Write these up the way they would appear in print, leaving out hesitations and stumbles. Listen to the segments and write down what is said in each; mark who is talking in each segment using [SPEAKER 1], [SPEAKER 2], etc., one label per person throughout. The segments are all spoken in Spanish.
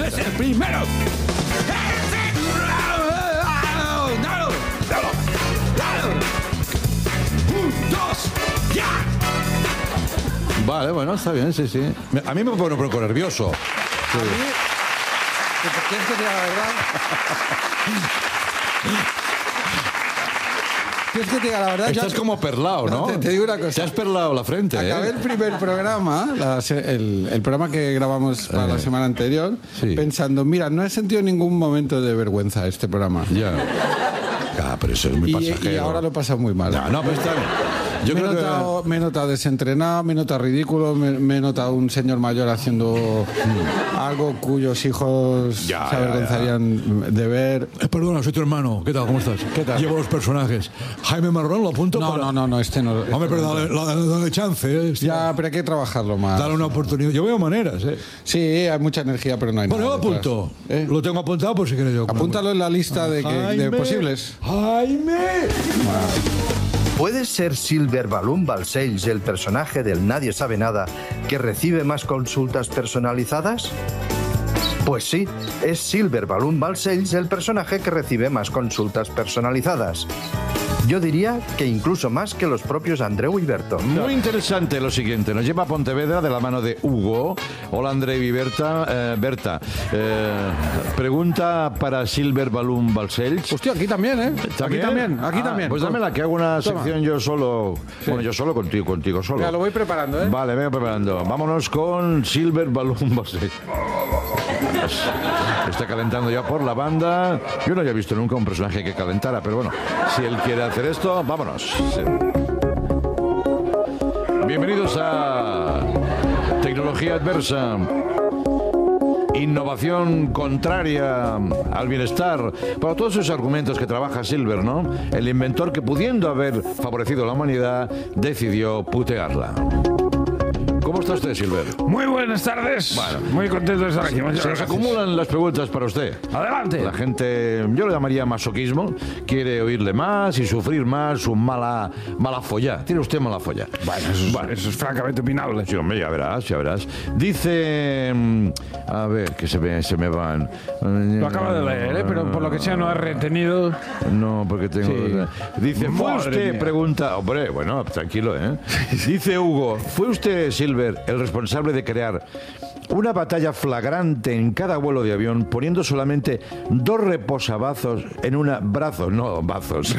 [SPEAKER 1] es el primero. ¡Dos! ¡Ya!
[SPEAKER 2] Vale, bueno, está bien, sí. A mí me pone un poco nervioso. Sí.
[SPEAKER 3] A mí, ¿quieres que te diga la verdad? ¿Quieres que te diga la verdad?
[SPEAKER 2] Estás como perlado, ¿no?
[SPEAKER 3] Te digo una cosa.
[SPEAKER 2] Te has perlado la frente,
[SPEAKER 3] Acabé el primer programa, el programa que grabamos para la semana anterior, pensando, mira, no he sentido ningún momento de vergüenza este programa.
[SPEAKER 2] Ya. Pero eso es muy pasajero.
[SPEAKER 3] Y ahora lo he pasado muy mal.
[SPEAKER 2] No, pero está bien.
[SPEAKER 3] Me he notado desentrenado, me he notado ridículo, me he notado un señor mayor haciendo algo cuyos hijos se avergonzarían de ver.
[SPEAKER 2] Perdona, soy tu hermano. ¿Qué tal? ¿Cómo estás?
[SPEAKER 3] ¿Qué tal?
[SPEAKER 2] Llevo los personajes. Jaime Marrón, lo apunto para...
[SPEAKER 3] No, este no.
[SPEAKER 2] Hombre, pero dale chance.
[SPEAKER 3] Ya, pero hay que trabajarlo más.
[SPEAKER 2] Dale una oportunidad. Yo veo maneras,
[SPEAKER 3] Sí, hay mucha energía, pero no hay nada.
[SPEAKER 2] Bueno, yo lo apunto. Lo tengo apuntado por si quieres yo.
[SPEAKER 3] Apúntalo en la lista de posibles.
[SPEAKER 2] ¡Jaime!
[SPEAKER 4] ¿Puede ser Silver Balloon Balcells el personaje del Nadie Sabe Nada que recibe más consultas personalizadas? Pues sí, es Silver Balloon Balcells el personaje que recibe más consultas personalizadas. Yo diría que incluso más que los propios Andreu y Berto.
[SPEAKER 5] Muy interesante lo siguiente. Nos lleva a Pontevedra de la mano de Hugo. Hola, Andreu y Berta. Pregunta para Silver Balloon Balcells.
[SPEAKER 3] Hostia, aquí también, ¿eh?
[SPEAKER 5] ¿También?
[SPEAKER 3] Aquí también.
[SPEAKER 5] Pues dámela, que hago una sección yo solo.
[SPEAKER 3] Sí.
[SPEAKER 5] Bueno, yo solo contigo solo.
[SPEAKER 3] Ya, lo voy preparando, ¿eh?
[SPEAKER 5] Vale, vengo preparando. Vámonos con Silver Balloon Balcells. Está calentando ya por la banda. Yo no había visto nunca un personaje que calentara, pero bueno, si él quiere hacer esto, vámonos. Bienvenidos a Tecnología Adversa. Innovación contraria al bienestar. Para todos esos argumentos que trabaja Silver, ¿no? El inventor que, pudiendo haber favorecido a la humanidad, decidió putearla. ¿Cómo está usted, Silver?
[SPEAKER 1] Muy buenas tardes.
[SPEAKER 5] Bueno,
[SPEAKER 1] muy contento de estar aquí.
[SPEAKER 5] Se nos acumulan las preguntas para usted.
[SPEAKER 1] Adelante.
[SPEAKER 5] La gente, yo lo llamaría masoquismo, quiere oírle más y sufrir más su mala folla. Tiene usted mala folla.
[SPEAKER 1] Bueno, eso es francamente opinable.
[SPEAKER 5] Sí, hombre, ya verás. Dice, a ver, que se me van.
[SPEAKER 1] Lo acaba de leer, pero por lo que sea no ha retenido.
[SPEAKER 5] No, porque tengo...
[SPEAKER 1] Sí.
[SPEAKER 5] Dice, ¿fue
[SPEAKER 1] Madre
[SPEAKER 5] usted,
[SPEAKER 1] mía.
[SPEAKER 5] pregunta... Hombre, bueno, tranquilo, ¿eh? Dice Hugo, ¿fue usted, Silver, el responsable de crear una batalla flagrante en cada vuelo de avión, poniendo solamente 2 reposabrazos en una... Brazos, no bazos.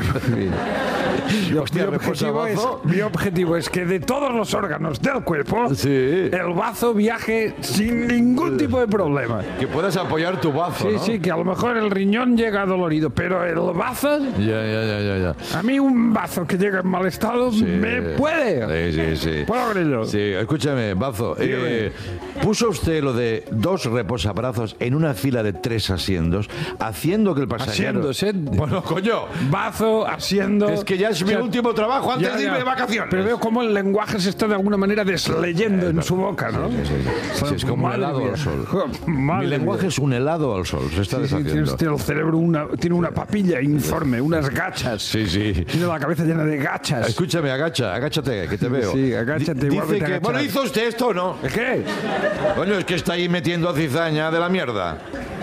[SPEAKER 5] Hostia,
[SPEAKER 1] Mi objetivo es que de todos los órganos del cuerpo,
[SPEAKER 5] Sí.
[SPEAKER 1] el bazo viaje sin ningún tipo de problema.
[SPEAKER 5] Que puedas apoyar tu bazo,
[SPEAKER 1] Sí,
[SPEAKER 5] ¿no?
[SPEAKER 1] sí, que a lo mejor el riñón llega dolorido, pero el bazo,
[SPEAKER 5] Ya.
[SPEAKER 1] a mí un bazo que llega en mal estado me puede.
[SPEAKER 5] Sí.
[SPEAKER 1] ¿Puedo abrirlo?
[SPEAKER 5] Sí, escúchame, Bazo. ¿Puso usted lo de 2 reposabrazos en una fila de 3 asientos, haciendo que el pasajero...
[SPEAKER 1] Asientos, ¿eh?
[SPEAKER 5] Bueno, coño.
[SPEAKER 1] Bazo, asiendo...
[SPEAKER 5] Es que ya es mi último trabajo antes de irme de vacaciones.
[SPEAKER 1] Pero veo cómo el lenguaje se está de alguna manera desleyendo en su boca, ¿no?
[SPEAKER 5] Sí, es como un
[SPEAKER 1] Madre
[SPEAKER 5] helado
[SPEAKER 1] mía.
[SPEAKER 5] al sol.
[SPEAKER 1] Madre
[SPEAKER 5] Mi lenguaje
[SPEAKER 1] mía.
[SPEAKER 5] es un helado al sol, se está
[SPEAKER 1] Sí,
[SPEAKER 5] deshaciendo.
[SPEAKER 1] tiene el cerebro tiene una papilla informe, unas gachas.
[SPEAKER 5] Sí.
[SPEAKER 1] Tiene la cabeza llena de gachas.
[SPEAKER 5] Escúchame, agáchate, que te veo.
[SPEAKER 1] Sí, agáchate, igual
[SPEAKER 5] Dice
[SPEAKER 1] que te
[SPEAKER 5] que...
[SPEAKER 1] agachas.
[SPEAKER 5] Bueno, ¿hizo usted esto o no?
[SPEAKER 1] ¿Qué?
[SPEAKER 5] Coño, es que está ahí metiendo cizaña de la mierda.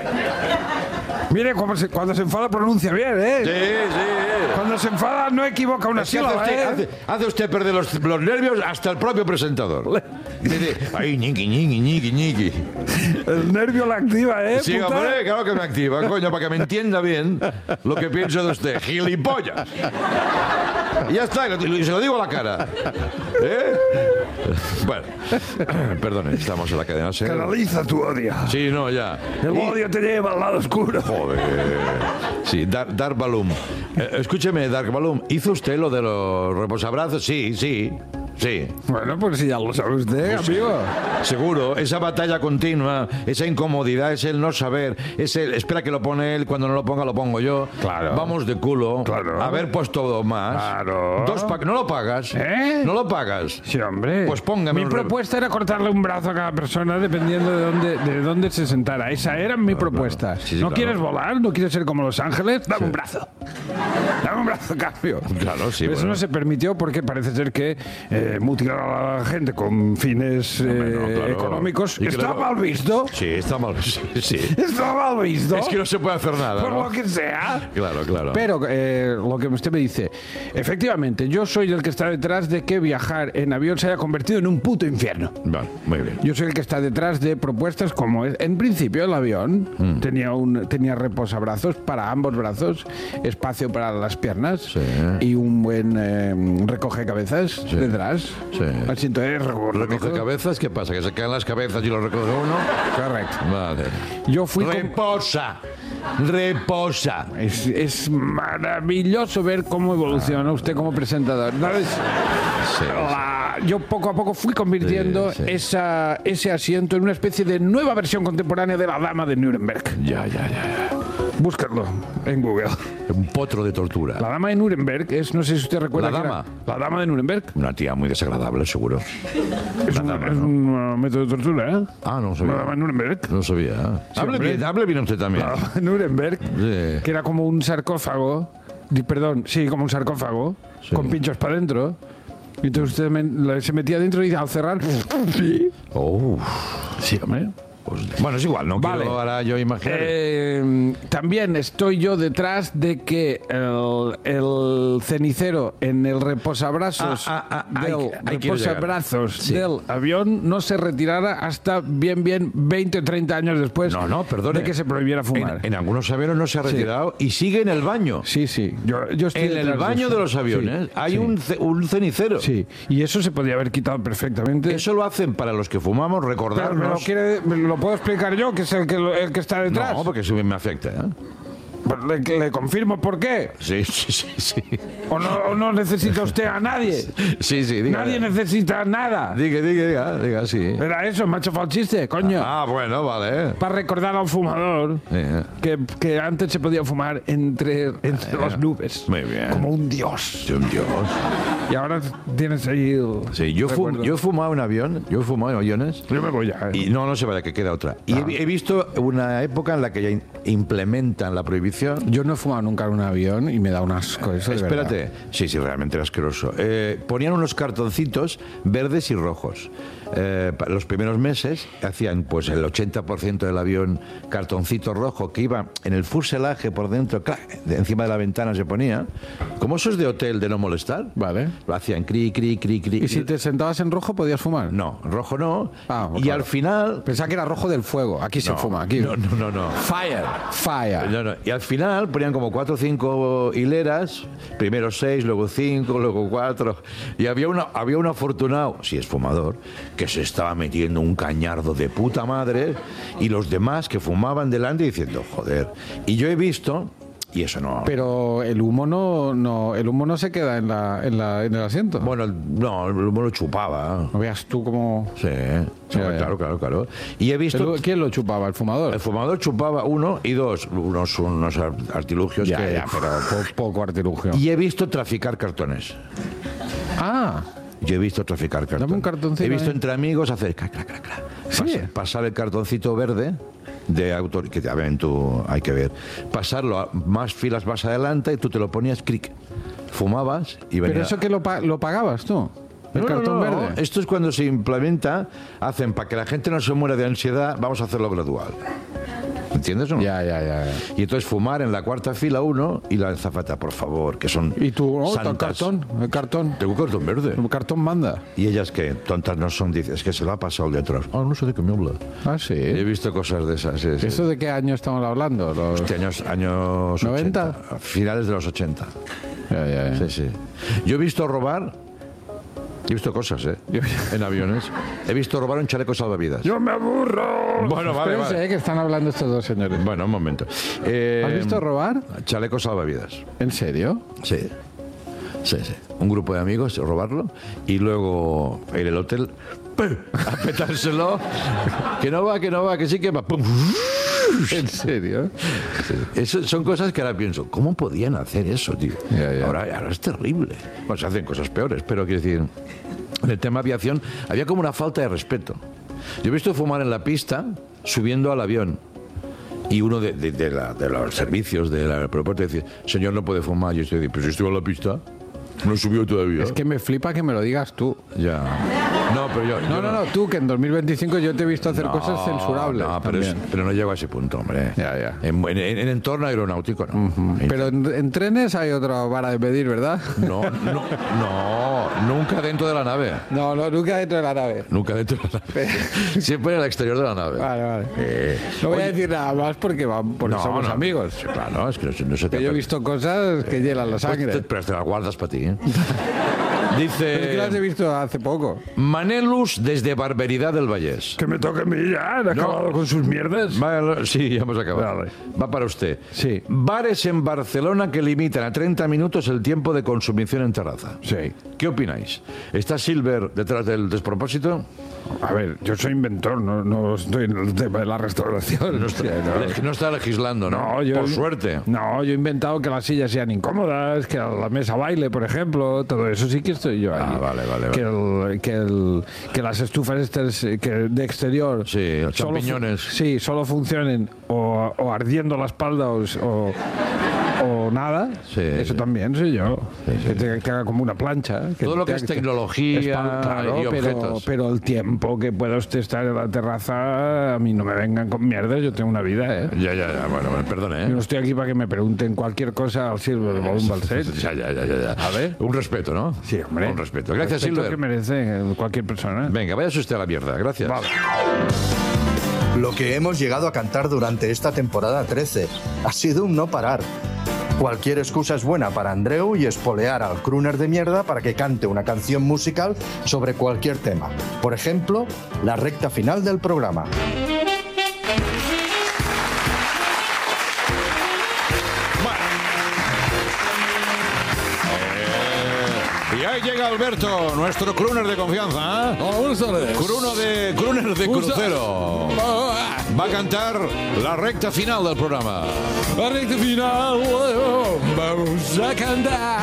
[SPEAKER 1] Mire, cuando se enfada pronuncia bien, ¿eh?
[SPEAKER 5] Sí.
[SPEAKER 1] Cuando se enfada no equivoca una
[SPEAKER 5] Es que
[SPEAKER 1] sílaba,
[SPEAKER 5] hace usted perder los nervios hasta el propio presentador. Dice, ay, ñiqui.
[SPEAKER 1] El nervio la activa, ¿eh?
[SPEAKER 5] Sí,
[SPEAKER 1] puta?
[SPEAKER 5] hombre, claro que me activa, coño, para que me entienda bien lo que pienso de usted. ¡Gilipollas! Y ya está, y se lo digo a la cara. ¿Eh? Bueno, perdone, estamos en la cadena SER.
[SPEAKER 1] Canaliza tu odio.
[SPEAKER 5] Sí, no, ya.
[SPEAKER 1] El odio te lleva al lado oscuro.
[SPEAKER 5] Joder. Sí, Dark Balloon. Escúcheme, Dark Balloon, ¿hizo usted lo de los reposabrazos? Sí.
[SPEAKER 1] Bueno, pues si ya lo sabe usted, amigo.
[SPEAKER 5] Seguro, esa batalla continua, esa incomodidad, es el no saber, es el espera que lo pone él, cuando no lo ponga lo pongo yo.
[SPEAKER 1] Claro.
[SPEAKER 5] Vamos de culo.
[SPEAKER 1] Claro.
[SPEAKER 5] Haber puesto más.
[SPEAKER 1] Claro.
[SPEAKER 5] ¿No lo pagas?
[SPEAKER 1] ¿Eh?
[SPEAKER 5] ¿No lo pagas?
[SPEAKER 1] Sí, hombre.
[SPEAKER 5] Pues póngame
[SPEAKER 1] Mi
[SPEAKER 5] un
[SPEAKER 1] propuesta era cortarle un brazo a cada persona dependiendo de dónde se sentara. Esa era mi propuesta.
[SPEAKER 5] Sí,
[SPEAKER 1] ¿No
[SPEAKER 5] claro.
[SPEAKER 1] quieres volar? ¿No quieres ser como Los Ángeles? Dame un brazo. Dame un brazo a cambio.
[SPEAKER 5] Claro, sí.
[SPEAKER 1] Eso
[SPEAKER 5] bueno.
[SPEAKER 1] no se permitió porque parece ser que mutilar a la gente con fines
[SPEAKER 5] claro.
[SPEAKER 1] económicos,
[SPEAKER 5] Y que
[SPEAKER 1] está
[SPEAKER 5] luego-
[SPEAKER 1] mal visto.
[SPEAKER 5] Sí, está mal. Sí.
[SPEAKER 1] Está mal visto.
[SPEAKER 5] Es que no se puede hacer nada,
[SPEAKER 1] por
[SPEAKER 5] ¿no?
[SPEAKER 1] lo que sea.
[SPEAKER 5] Claro, claro.
[SPEAKER 1] Pero lo que usted me dice, efectivamente, yo soy el que está detrás de que viajar en avión se haya convertido en un puto infierno.
[SPEAKER 5] Vale, muy bien.
[SPEAKER 1] Yo soy el que está detrás de propuestas como en principio el avión tenía reposabrazos para ambos brazos, espacio para las piernas
[SPEAKER 5] Sí.
[SPEAKER 1] y un buen recoge cabezas detrás.
[SPEAKER 5] Sí.
[SPEAKER 1] Asiento de
[SPEAKER 5] ¿Recoge cabezas? ¿Qué pasa? ¿Que se caen las cabezas y lo recoge uno?
[SPEAKER 1] Correcto.
[SPEAKER 5] Vale.
[SPEAKER 1] Yo fui con-
[SPEAKER 5] Reposa. Reposa.
[SPEAKER 1] Es maravilloso ver cómo evoluciona usted como presentador. ¿Sabes?
[SPEAKER 5] Sí,
[SPEAKER 1] Yo poco a poco fui convirtiendo
[SPEAKER 5] Sí, sí.
[SPEAKER 1] ese asiento en una especie de nueva versión contemporánea de la Dama de Nuremberg.
[SPEAKER 5] Ya.
[SPEAKER 1] Búscalo en Google.
[SPEAKER 5] Un potro de tortura.
[SPEAKER 1] La Dama de Nuremberg es, no sé si usted recuerda.
[SPEAKER 5] ¿La
[SPEAKER 1] que
[SPEAKER 5] dama?
[SPEAKER 1] La Dama de Nuremberg
[SPEAKER 5] Una tía muy desagradable, seguro.
[SPEAKER 1] es un método de tortura, ¿eh?
[SPEAKER 5] Ah, no
[SPEAKER 1] La
[SPEAKER 5] sabía.
[SPEAKER 1] Dama de Nuremberg.
[SPEAKER 5] No sabía.
[SPEAKER 1] hombre.
[SPEAKER 5] Hable bien usted también.
[SPEAKER 1] La Dama de Nuremberg,
[SPEAKER 5] Sí.
[SPEAKER 1] que era como un sarcófago. Como un sarcófago,
[SPEAKER 5] Sí.
[SPEAKER 1] con pinchos para adentro. Y entonces usted se metía dentro y al cerrar. Sí.
[SPEAKER 5] Oh.
[SPEAKER 1] Sí, hombre.
[SPEAKER 5] Pues, bueno, es igual, no
[SPEAKER 1] Vale.
[SPEAKER 5] quiero ahora yo imaginar.
[SPEAKER 1] También estoy yo detrás de que el cenicero en el reposabrazos
[SPEAKER 5] ahí quiero
[SPEAKER 1] reposabrazos
[SPEAKER 5] Sí.
[SPEAKER 1] del avión no se retirara hasta bien 20 o 30 años después
[SPEAKER 5] No, perdone.
[SPEAKER 1] de que se prohibiera fumar.
[SPEAKER 5] En algunos aviones no se ha retirado y sigue en el baño.
[SPEAKER 1] Sí. Yo estoy
[SPEAKER 5] En el
[SPEAKER 1] detrás
[SPEAKER 5] baño
[SPEAKER 1] eso.
[SPEAKER 5] de los aviones
[SPEAKER 1] Sí,
[SPEAKER 5] hay
[SPEAKER 1] sí.
[SPEAKER 5] un cenicero.
[SPEAKER 1] Sí, y eso se podía haber quitado perfectamente.
[SPEAKER 5] Eso lo hacen para los que fumamos,
[SPEAKER 1] Pero
[SPEAKER 5] recordarnos.
[SPEAKER 1] me lo puedo explicar yo, que es el que está detrás.
[SPEAKER 5] No, porque eso me afecta. ¿eh?
[SPEAKER 1] Pues le confirmo por qué.
[SPEAKER 5] Sí.
[SPEAKER 1] ¿O no necesita usted a nadie?
[SPEAKER 5] Sí, diga.
[SPEAKER 1] Nadie necesita nada.
[SPEAKER 5] Diga, sí.
[SPEAKER 1] Era eso, me ha hecho el chiste, coño.
[SPEAKER 5] Ah, bueno, vale.
[SPEAKER 1] Para recordar al fumador que antes se podía fumar entre las nubes.
[SPEAKER 5] Muy bien.
[SPEAKER 1] Como un dios.
[SPEAKER 5] Dios.
[SPEAKER 1] Y ahora tienes ahí el
[SPEAKER 5] Sí, yo he fumado en avión, yo he fumado en aviones.
[SPEAKER 1] Yo me voy ya.
[SPEAKER 5] Y no se vaya, que queda otra. Y he visto una época en la que ya implementan la prohibición.
[SPEAKER 3] Yo no he fumado nunca en un avión y me da un asco eso, de verdad.
[SPEAKER 5] Espérate. Sí, realmente era asqueroso. Ponían unos cartoncitos verdes y rojos. Los primeros meses hacían pues el 80% del avión cartoncito rojo que iba en el fuselaje por dentro, ¡clac! Encima de la ventana se ponía. Como eso es de hotel de no molestar.
[SPEAKER 3] Vale.
[SPEAKER 5] Lo hacían cri.
[SPEAKER 3] ¿Y si te sentabas en rojo podías fumar?
[SPEAKER 5] No, rojo no.
[SPEAKER 3] Ah,
[SPEAKER 5] y
[SPEAKER 3] claro.
[SPEAKER 5] al final...
[SPEAKER 3] Pensaba que era rojo del fuego. Aquí se fuma, aquí.
[SPEAKER 5] No.
[SPEAKER 3] Fire.
[SPEAKER 5] No. Y al final ponían como 4 o 5 hileras, primero 6, luego 5, luego 4. Y había un afortunado, si es fumador, que se estaba metiendo un cañardo de puta madre y los demás que fumaban delante diciendo, joder. Y yo he visto, y eso no...
[SPEAKER 3] Pero el humo no se queda en el asiento.
[SPEAKER 5] Bueno, no, el humo lo chupaba.
[SPEAKER 3] No veas tú cómo...
[SPEAKER 5] Sí,
[SPEAKER 3] Ya.
[SPEAKER 5] claro. Y he visto...
[SPEAKER 3] ¿Quién lo chupaba? ¿El fumador?
[SPEAKER 5] El fumador chupaba 1 y 2, unos artilugios
[SPEAKER 3] Ya,
[SPEAKER 5] que...
[SPEAKER 3] ya, pero poco artilugio.
[SPEAKER 5] Y he visto traficar cartones.
[SPEAKER 3] Ah,
[SPEAKER 5] Yo he visto traficar cartones.
[SPEAKER 3] Dame un cartoncito,
[SPEAKER 5] He visto
[SPEAKER 3] ¿eh?
[SPEAKER 5] entre amigos hacer crac.
[SPEAKER 3] Sí.
[SPEAKER 5] Pasar el cartoncito verde de autor, que también tú hay que ver. Pasarlo a más filas más adelante y tú te lo ponías cric. Fumabas y venía...
[SPEAKER 3] pero eso que lo pagabas tú. El
[SPEAKER 5] No,
[SPEAKER 3] cartón
[SPEAKER 5] no.
[SPEAKER 3] verde.
[SPEAKER 5] Esto es cuando se implementa, hacen para que la gente no se muera de ansiedad, vamos a hacerlo gradual. ¿Entiendes o no?
[SPEAKER 3] Ya.
[SPEAKER 5] Y entonces fumar en la cuarta fila uno y la azafata, por favor, que son
[SPEAKER 3] ¿Y tú? Oh,
[SPEAKER 5] santas.
[SPEAKER 3] el cartón.
[SPEAKER 5] Tengo cartón verde.
[SPEAKER 3] El cartón manda.
[SPEAKER 5] Y ellas que tontas no son, dices, es que se lo ha pasado el de atrás. Ah, no sé de qué me habla.
[SPEAKER 3] Ah, sí.
[SPEAKER 5] He visto cosas de esas. Sí.
[SPEAKER 3] ¿Eso de qué año estamos hablando? Los...
[SPEAKER 5] Hostia, años
[SPEAKER 3] 90.
[SPEAKER 5] 80, finales de los 80.
[SPEAKER 3] Ya.
[SPEAKER 5] Sí. Yo he visto robar. He visto cosas, en aviones. He visto robar un chaleco salvavidas.
[SPEAKER 1] ¡Yo me aburro!
[SPEAKER 5] Bueno,
[SPEAKER 3] Espérense, que están hablando estos dos señores.
[SPEAKER 5] Bueno, un momento.
[SPEAKER 3] ¿Has visto robar?
[SPEAKER 5] Chaleco salvavidas.
[SPEAKER 3] ¿En serio?
[SPEAKER 5] Sí. Un grupo de amigos, robarlo, y luego ir al hotel, ¡pum! A petárselo. Que no va, que sí que va. ¡Pum!
[SPEAKER 3] ¿En serio?
[SPEAKER 5] Eso son cosas que ahora pienso, ¿cómo podían hacer eso, tío?
[SPEAKER 3] Ya.
[SPEAKER 5] Ahora es terrible. Bueno, se hacen cosas peores, pero quiero decir, en el tema aviación había como una falta de respeto. Yo he visto fumar en la pista subiendo al avión. Y uno de los servicios del aeropuerto decía, señor, no puede fumar. Y yo estoy diciendo, pero si estoy en la pista. No subió todavía.
[SPEAKER 1] Es que me flipa que me lo digas tú.
[SPEAKER 5] Ya. No, pero yo...
[SPEAKER 1] No, tú, que en 2025 yo te he visto hacer cosas censurables.
[SPEAKER 5] No, pero no llego a ese punto, hombre.
[SPEAKER 1] Ya.
[SPEAKER 5] En entorno aeronáutico, no.
[SPEAKER 1] Pero en trenes hay otra vara de medir, ¿verdad?
[SPEAKER 5] No, nunca dentro de la nave.
[SPEAKER 1] No, nunca dentro de la nave.
[SPEAKER 5] Nunca dentro de la nave. Siempre en el exterior de la nave.
[SPEAKER 1] Vale. No voy a decir nada más porque somos amigos.
[SPEAKER 5] Sí, claro, es que no se te...
[SPEAKER 1] Que yo he visto cosas que hielan la sangre.
[SPEAKER 5] Pero te las guardas para ti, ¿eh? Dice...
[SPEAKER 1] Pero es que las he visto hace poco.
[SPEAKER 5] Manelus desde Barberidad del Vallés.
[SPEAKER 1] Que me toque a mí ya, han acabado con sus mierdas.
[SPEAKER 5] Sí, ya hemos acabado.
[SPEAKER 1] Vale.
[SPEAKER 5] Va para usted.
[SPEAKER 1] Sí.
[SPEAKER 5] Bares en Barcelona que limitan a 30 minutos el tiempo de consumición en terraza.
[SPEAKER 1] Sí.
[SPEAKER 5] ¿Qué opináis? ¿Está Silver detrás del despropósito?
[SPEAKER 1] A ver, yo soy inventor, no estoy en el tema de la restauración.
[SPEAKER 5] No está legislando, ¿no? Por suerte.
[SPEAKER 1] No, yo he inventado que las sillas sean incómodas, que la mesa baile, por ejemplo, todo eso sí que estoy yo ahí.
[SPEAKER 5] Vale.
[SPEAKER 1] Que las estufas estas de exterior...
[SPEAKER 5] Sí, los champiñones.
[SPEAKER 1] Solo funcionen o ardiendo la espalda o nada.
[SPEAKER 5] Sí,
[SPEAKER 1] eso también soy yo. Sí. Que haga como una plancha.
[SPEAKER 5] Todo lo que es tecnología y objetos.
[SPEAKER 1] Pero el tiempo que pueda usted estar en la terraza, a mí no me vengan con mierdas, yo tengo una vida, ¿eh?
[SPEAKER 5] Ya, bueno, perdone, ¿eh?
[SPEAKER 1] Yo no estoy aquí para que me pregunten cualquier cosa al Silver Balloon Balset.
[SPEAKER 5] Ya.
[SPEAKER 1] A ver.
[SPEAKER 5] Un respeto, ¿no?
[SPEAKER 1] Sí, hombre.
[SPEAKER 5] Un respeto. Gracias,
[SPEAKER 1] respeto
[SPEAKER 5] Silver.
[SPEAKER 1] que merece cualquier persona.
[SPEAKER 5] Venga, váyase usted a la mierda. Gracias.
[SPEAKER 1] Vale.
[SPEAKER 4] Lo que hemos llegado a cantar durante esta temporada 13 ha sido un no parar. Cualquier excusa es buena para Andreu y espolear al crooner de mierda para que cante una canción musical sobre cualquier tema. Por ejemplo, la recta final del programa.
[SPEAKER 2] Y ahí llega Alberto, nuestro crooner de confianza.
[SPEAKER 3] Buenas tardes.
[SPEAKER 2] Crooner de crucero. Va a cantar la recta final del programa.
[SPEAKER 3] La recta final, vamos a cantar.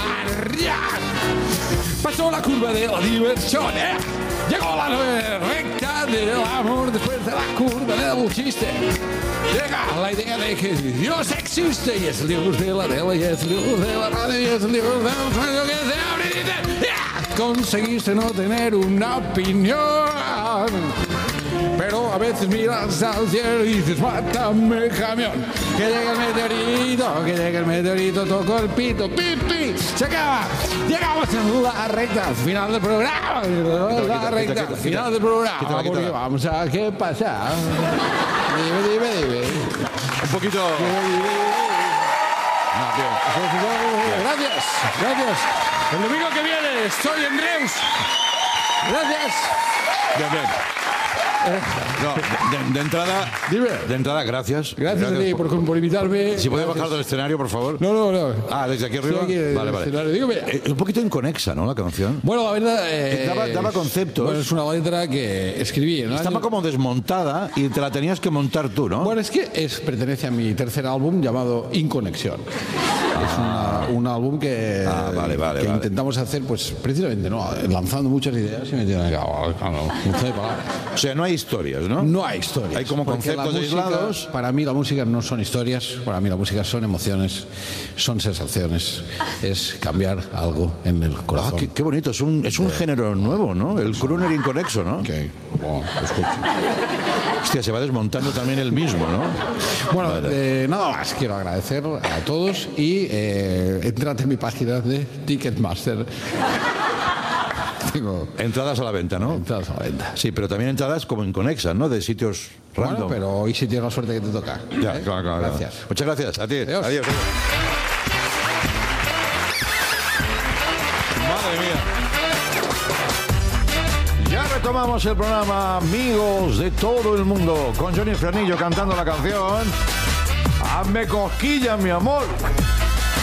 [SPEAKER 3] Pasó la curva de la diversión, Llegó la recta del amor después de la curva del chiste. Llega la idea de que Dios existe y es el Dios de la tele y es el Dios de la radio y es el Dios del sueño que se abre y dice, conseguiste no tener una opinión. Pero a veces miras al cielo y dices, mátame camión. Que llegue el meteorito, toco el pito, pipi, se acaba. Llegamos a la recta final del programa. La recta final del programa. Porque vamos a qué pasa. Dime.
[SPEAKER 2] Un poquito...
[SPEAKER 3] Gracias. El domingo que viene estoy en Reus. Gracias.
[SPEAKER 2] Bien. No, de entrada...
[SPEAKER 3] Dime.
[SPEAKER 2] De entrada, gracias.
[SPEAKER 3] Gracias a ti por invitarme.
[SPEAKER 2] Si puedes bajar del escenario, por favor.
[SPEAKER 3] No.
[SPEAKER 2] Ah, desde aquí arriba.
[SPEAKER 3] Estoy aquí
[SPEAKER 2] Vale.
[SPEAKER 3] Dígame.
[SPEAKER 2] Un poquito inconexa, ¿no? La canción.
[SPEAKER 3] Bueno, la verdad...
[SPEAKER 2] Daba conceptos.
[SPEAKER 3] Bueno, es una letra que escribí.
[SPEAKER 2] Estaba como desmontada y te la tenías que montar tú, ¿no?
[SPEAKER 3] Bueno, es que pertenece a mi tercer álbum llamado Inconexión. Es un álbum que
[SPEAKER 2] vale.
[SPEAKER 3] intentamos hacer, pues precisamente, ¿no? Lanzando muchas ideas y metiendo
[SPEAKER 2] O sea, no hay historias, ¿no?
[SPEAKER 3] No hay historias.
[SPEAKER 2] Hay como
[SPEAKER 3] porque
[SPEAKER 2] conceptos aislados.
[SPEAKER 3] Para mí la música no son historias, para mí la música son emociones, son sensaciones, es cambiar algo en el corazón.
[SPEAKER 2] Qué bonito, es un género nuevo, ¿no? El crooner inconexo, ¿no?
[SPEAKER 3] Ok, bueno, escucho.
[SPEAKER 2] Hostia, se va desmontando también el mismo, ¿no?
[SPEAKER 3] Bueno, nada más, quiero agradecer a todos y entrad en mi página de Ticketmaster. Tengo
[SPEAKER 2] entradas a la venta, ¿no?
[SPEAKER 3] entradas a la venta.
[SPEAKER 2] Sí, pero también entradas como inconexas, ¿no? De sitios random.
[SPEAKER 3] Bueno, pero hoy sí tienes la suerte que te toca.
[SPEAKER 2] Ya, claro.
[SPEAKER 3] Gracias.
[SPEAKER 2] Muchas gracias. A ti.
[SPEAKER 3] Adiós.
[SPEAKER 2] Madre mía.
[SPEAKER 5] Ya retomamos el programa, amigos de todo el mundo, con Johnny Fernillo cantando la canción Hazme cosquillas, mi amor.